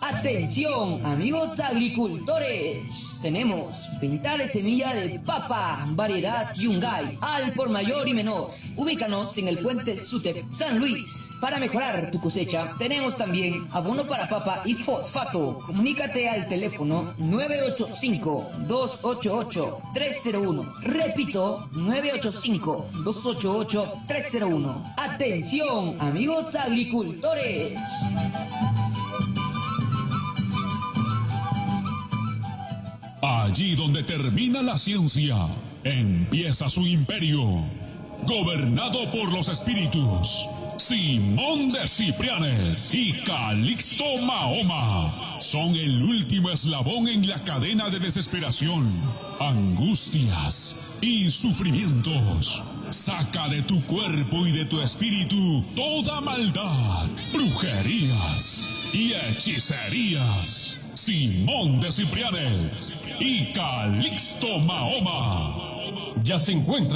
Atención, amigos agricultores. Tenemos venta de semilla de papa, variedad Yungay, al por mayor y menor. Ubícanos en el puente Sutep, San Luis. Para mejorar tu cosecha, tenemos también abono para papa y fosfato. Comunícate al teléfono 985-288-301. Repito, 985-288-301. Atención, amigos agricultores. Allí donde termina la ciencia, empieza su imperio. Gobernado por los espíritus, Simón de Ciprianes y Calixto Mahoma son el último eslabón en la cadena de desesperación, angustias y sufrimientos. Saca de tu cuerpo y de tu espíritu toda maldad, brujerías y hechicerías. Simón de Ciprianes y Calixto Mahoma ya se encuentran